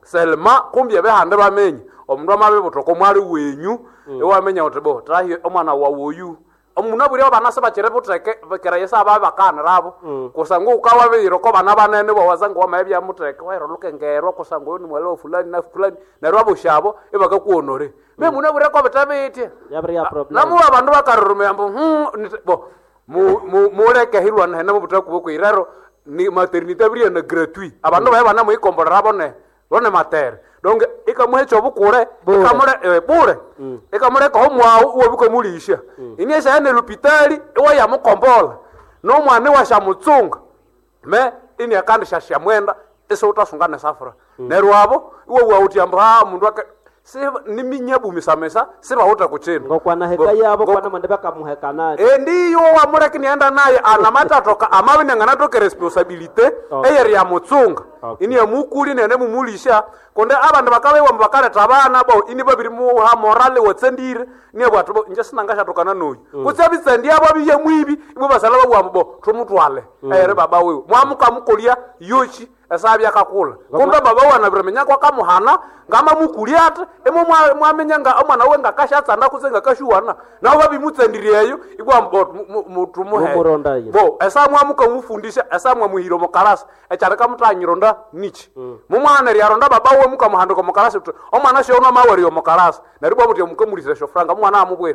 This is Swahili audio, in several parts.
selma kumbi behande bamenye omundu amabe butoko mwali wenyu ewamenya utebo trahi omwana wa woyu omuna buri abana se bakire buteke bakira yesa ababakana rabo kusango ukawa biro ko bana banene bo wazango wamabya muteke wa roluke ngero kusango ni mwalo fulani na fulani na rabo shabo ebaka kuonore me muna buri ko betabete ya problem namu abantu bakarurume ambo bo muleke hirwa na butaku boko iraro ni maternité buri na gratuit abantu baye bana mu ikomborera bone mater donc ikamuhecho bukure ikamure bure ikamure ko mwa uwo biko mulisha ini sha ne lupitali ewa ya mukombola no mwana wa shamutsunga me ini akandi shasha mwenda eso utasungana safra nerwabo uwo wa utiamba mundu ake si ni minyabu misamesa siba huta kuchini ngokwana heka yabo kwana mandeba kamuhekana ndiyo wa mureki nienda naye anamata toka amawe ngana toke responsibility eyeri ya mutsunga ini ya mukuli nene mumulisha konde abantu bakabe wa mbakare tabana bo ini babiri mu ha morale wotsendire ni bwatu bo nje sinangasha tokana noyi kutsabitsendi abo biye mwibi ibo basala bwa bo tumutwale eyere baba wewe mwamuka mukolia yochi asabi akakula kumbe baba wana biremenya kwa kamuhana ngama mukulia ate emo mwamenya nga omwana wenga kashatsa ndakuzenga kashuwana nawo babimutsendireyo igwa mutumuhe bo esamwa mukamufundisha esamwa muhiro mukarasa echareka mutanyironda nichi mumwana ryaronda baba we mukamuhandiko mukarasa omwana shona mawari yo mukarasa naribo muti mukamulisa shofranga mwana amubwera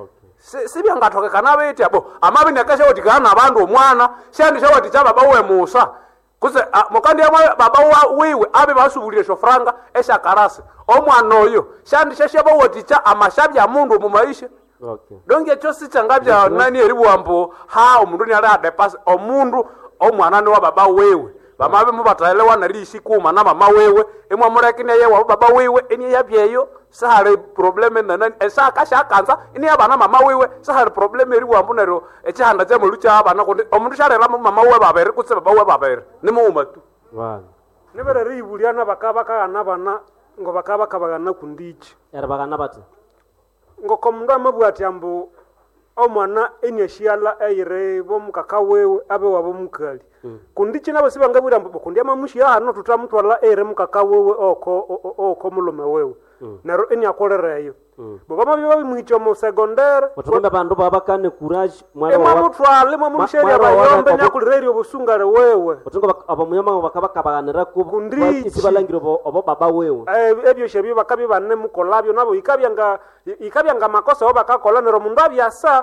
sibi ngatoke kana beti abo amabi nakasha otikana abantu omwana shandisha wati cha baba we musa kuze mukandi ya baba wiwe abe basubulire shofranga esha karase omwana oyo shandisha shabo woticha amashabi ya mundu mu maisha donc echo sichangabya nani eriwambo ha omundu ni ala depass omundu omwana ni wa baba wewe bamabe mubataelewa narishi kuma na mama wewe emwa murekine yewa baba wewe eni yabyeyo sahale probleme nana esa kasha kanza eni abana mama wewe sahale probleme eriwambo nero echanda je mulucha abana ko omundu sharera mama wewe babere kutse baba wewe babere ni mumatu wana nebere ribuliana bakabaka nabana ngo bakabaka bagana kundichi era bagana bati ngo komundu amabwati ambu omwana enyeshiala eyire bo mukaka wewe abe wabo mukali kundichi nabo sibangabura mbo kundi amamushi hano tutamutwala ere mukaka wewe oko mulume wewe naro eni akolereyo bo bama biba bimwicho mu secondaire otumba bandu babakane courage mwana wa mutwale mu musheri abayombe nyakulireri obusungare wewe otunga abamuyama bakabakabanira ku isibalangiro obo baba wewe ebyo shebi bakabi banne mukolabyo nabo ikabyanga makosa obakakola nero mundu abyasa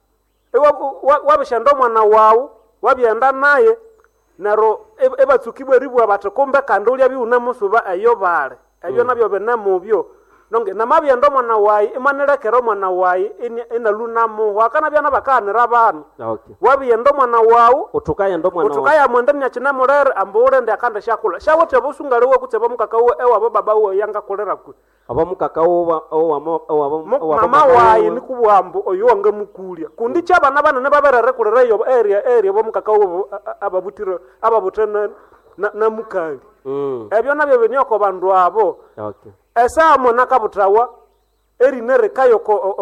wabishanda mwana wawu wabyenda naye naro ebatsukibwe ribwa batakombe kandulya biuna musuba ayo bale ebyo nabyo benamubyo nonge namabyenda mwana wayi imanelekero mwana wayi inaluna mu wakana byana bakanira abantu wabyenda mwana wawu utukaya mwendani yakina murere ambure ndi akanda shakula shawote busungale wo kutseba mukaka wo ewa baba wo yanga kolera ku abo mukaka wo mama wayi nikubwambo oyonge mukulya kundi cyabana bana baberere kulere yo area bo mukaka wo ababutena na mukali ebyo nabyo benyoko bandu abo esamo nakabutawa erinere kayo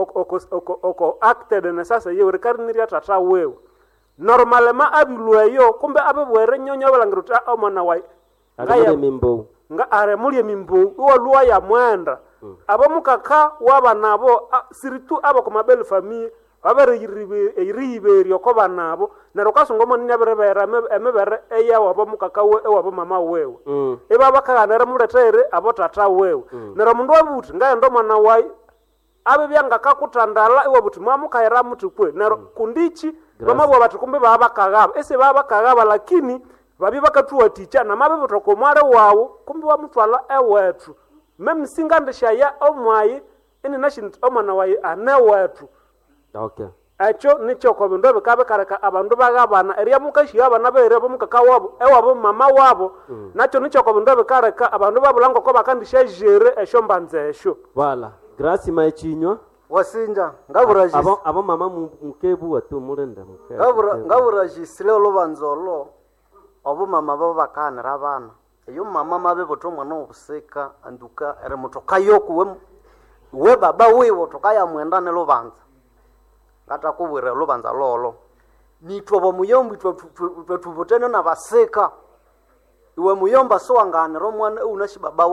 oko acted na sasa yewe rekarniria tata wewe normalement abilweyo kumbe abebwere nyonyo balangiruta omwana wayi ngaya mimbo nga are mulye mimbo wolwa ya mwenda abo mukaka wabanabo siritu abo komabel famille abere iriberio ko banabo narokasungo monni aberebera emebere eya wabo mukaka we ewabo mama wewe ebaba kaganera muletere abo tata wewe nero mundu wabuti ngaendo mwana wayi abe byanga kakutandala ewabuti mwamukaira mutukwe nero kundichi mama bwa batukumbe baba kagaba ese baba kagaba lakini babi bakatuwa ticha na mabe butoko mware wawo kumbe wa mutwala ewetu memsingandisha ya omwayi eni nation omwana wayi anewetu acho nicho ko bindo bikabe kareka abandu bagabana eriya mukashi abana bere bo mukaka wabo ewabo mama wabo nacho nicho ko bindo bikareka abandu babulango ko bakandisha jere eshombanze esho wala grasi maichinywa wasinja ngaburaji abo mama mukebu watu mulenda mukebu ngaburaji sile lobanzolo abo mama baba bakanira abana eyo mama mabe boto mwana obuseka anduka ere motoka yoku we baba wewe tokaya mwendane lobanza kata kubwira lobanza lolo nitwa bomuyombi twetubotene na baseka iwe muyomba so anganira omwana unashibaba